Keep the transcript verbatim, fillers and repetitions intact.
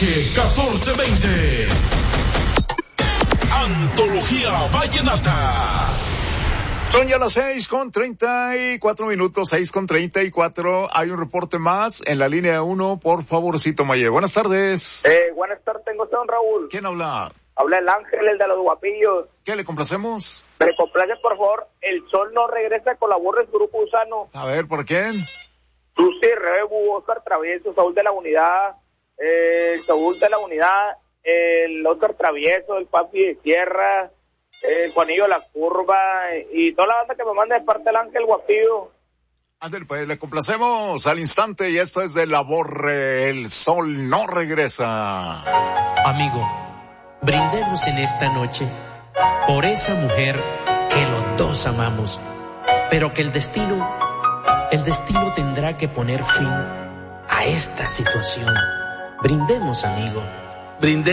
H catorce veinte. Antología Vallenata. Son ya las seis con treinta y cuatro minutos, seis con treinta y cuatro. Hay un reporte más en la línea uno, por favorcito, Maye. Buenas tardes. Eh, buenas tardes, tengo usted, don Raúl. ¿Quién habla? Habla el Ángel, el de los guapillos. ¿Qué le complacemos? Me complace, por favor, El Sol no regresa con la Borres Grupo Usano. A ver, ¿por quién? Susi, Rebu, Oscar Travieso, Saúl de la Unidad, eh, el Saúl de la Unidad, el Oscar Travieso, el Papi de Sierra, el Juanillo de la Curva, y toda la banda que me manda de parte del Ángel Guapillo. Ándale, pues le complacemos al instante, y esto es de La Borre, El Sol no regresa. Amigo, brindemos en esta noche por esa mujer que los dos amamos, pero que el destino, el destino tendrá que poner fin a esta situación. Brindemos, amigo, brindemos.